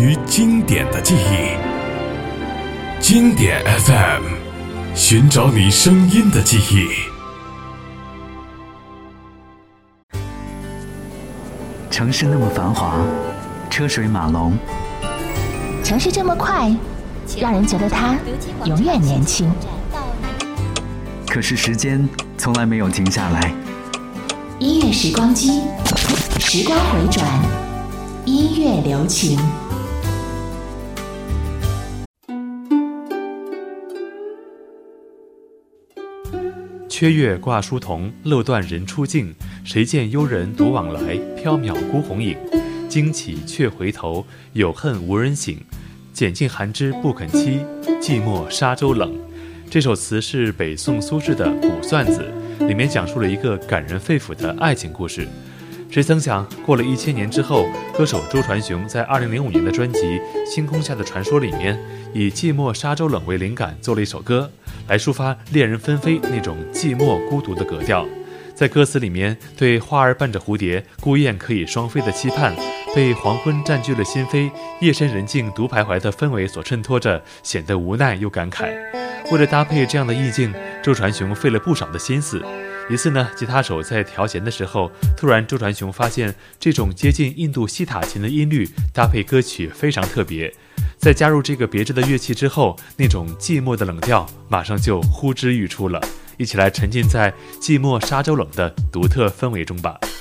于经典的记忆。经典 FM， 寻找你声音的记忆。 城市那么繁华，车水马龙， 城市这么快，让人觉得它永远年轻。 可是时间从来没有停下来。 音乐时光机，时光回转，音乐留情。 缺月挂书童，漏断人初静。谁见幽人独往来，缥缈孤鸿影。惊起却回头，有恨无人省。拣尽寒枝不肯栖，寂寞沙洲冷。这首词是北宋苏轼的《卜算子》，里面讲述了一个感人肺腑的爱情故事。谁曾想，过了1000年之后，歌手周传雄在2005年的专辑《星空下的传说》里面，以寂寞沙洲冷为灵感做了一首歌，来抒发恋人纷飞那种寂寞孤独的格调。在歌词里面，对花儿伴着蝴蝶，孤雁可以双飞的期盼，被黄昏占据了心扉，夜深人静独徘徊的氛围所衬托着，显得无奈又感慨。为了搭配这样的意境，周传雄费了不少的心思。一次呢，吉他手在调弦的时候，突然周传雄发现这种接近印度西塔琴的音律搭配歌曲非常特别。在加入这个别致的乐器之后，那种寂寞的冷调马上就呼之欲出了。一起来沉浸在寂寞沙洲冷的独特氛围中吧。